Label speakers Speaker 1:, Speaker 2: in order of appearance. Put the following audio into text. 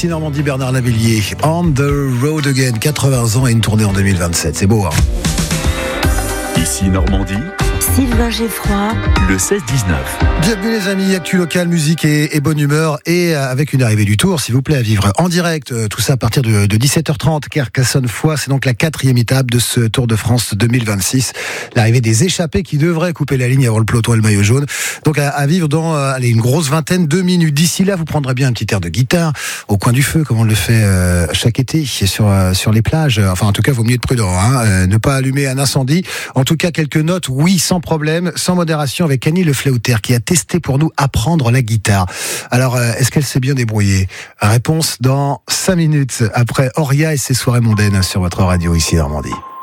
Speaker 1: Ici Normandie, Bernard Lavillier. On the road again, 80 ans et une tournée en 2027. C'est beau, hein?
Speaker 2: Ici Normandie,
Speaker 3: Sylvain Geffroy,
Speaker 2: le 16-19.
Speaker 1: Bienvenue les amis, actu local, musique et bonne humeur, et avec une arrivée du Tour, s'il vous plaît, à vivre en direct, tout ça à partir de 17h30, Carcassonne-Foix, c'est donc la 4e étape de ce Tour de France 2026, l'arrivée des échappés qui devraient couper la ligne avant le peloton et le maillot jaune, donc à vivre dans une grosse vingtaine de minutes. D'ici là, vous prendrez bien un petit air de guitare au coin du feu, comme on le fait chaque été sur les plages, enfin en tout cas, vaut mieux être prudent, hein, ne pas allumer un incendie. En tout cas, quelques notes, oui, sans problème, sans modération, avec Annie Le Fléauter qui a testé pour nous apprendre la guitare. Alors, est-ce qu'elle s'est bien débrouillée? Réponse dans 5 minutes, après Oria et ses soirées mondaines sur votre radio ici Normandie.